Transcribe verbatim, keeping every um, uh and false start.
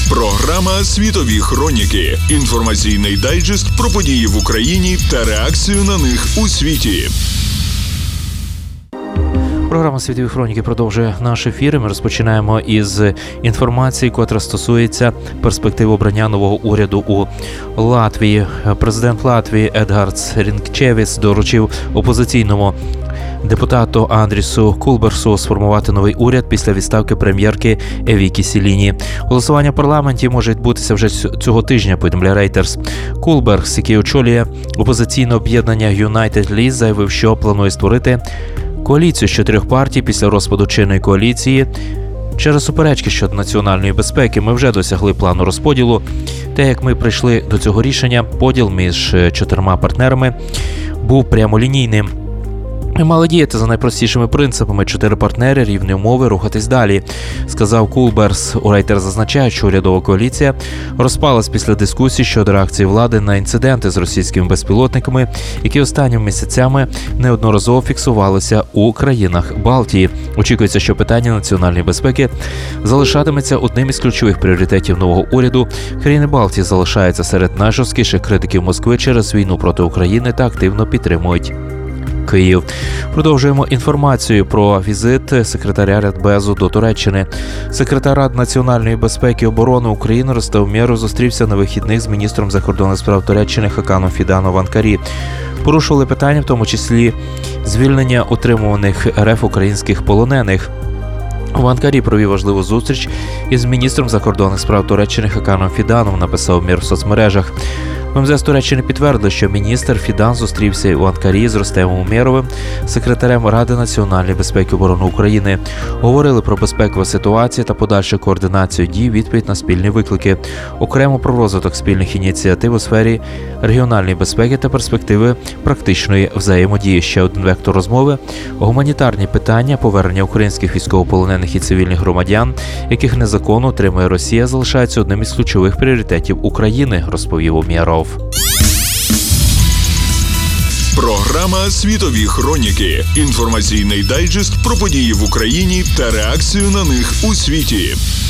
Програма «Світові хроніки». Інформаційний дайджест про події в Україні та реакцію на них у світі. Програма «Світові хроніки» продовжує наш ефір. Ми розпочинаємо із інформації, котра стосується перспектив обрання нового уряду у Латвії. Президент Латвії Едгарds Рінкевіц доручив опозиційному депутату Андрісу Кулберсу сформувати новий уряд після відставки прем'єрки Еві Кісіліні. Голосування в парламенті може відбутися вже цього тижня, повідомляє Reuters. Кулберс, який очолює опозиційне об'єднання United List, заявив, що планує створити коаліцію з чотирьох партій після розпаду чинної коаліції. Через суперечки щодо національної безпеки ми вже досягли плану розподілу. Те, як ми прийшли до цього рішення, поділ між чотирма партнерами був прямолінійним. Ми мали діяти за найпростішими принципами: чотири партнери, рівні умови, рухатись далі, сказав Кулберс. У Reuters зазначає, що урядова коаліція розпалась після дискусій щодо реакції влади на інциденти з російськими безпілотниками, які останніми місяцями неодноразово фіксувалися у країнах Балтії. Очікується, що питання національної безпеки залишатиметься одним із ключових пріоритетів нового уряду. Країни Балтії залишаються серед найжорсткіших критиків Москви через війну проти України та активно підтримують Київ. Продовжуємо інформацію про візит секретаря Радбезу до Туреччини. Секретар Ради національної безпеки і оборони України Рустем Умєров зустрівся на вихідних з міністром закордонних справ Туреччини Хаканом Фіданом в Анкарі. Порушували питання, в тому числі звільнення утримуваних РФ українських полонених. В Анкарі провів важливу зустріч із міністром закордонних справ Туреччини Хаканом Фіданом, написав Умєров в соцмережах. В МЗС Туреччини підтвердили, що міністр Фідан зустрівся у Анкарі з Рустемом Умєровим, секретарем Ради національної безпеки і оборони України. Говорили про безпекову ситуацію та подальшу координацію дій, відповідь на спільні виклики. Окремо про розвиток спільних ініціатив у сфері регіональної безпеки та перспективи практичної взаємодії. Ще один вектор розмови – гуманітарні питання, повернення українських військовополонених і цивільних громадян, яких незаконно утримує Росія, залишається одним із ключових пріоритетів України, розповів Умєров. Програма «Світові хроніки». Інформаційний дайджест про події в Україні та реакцію на них у світі.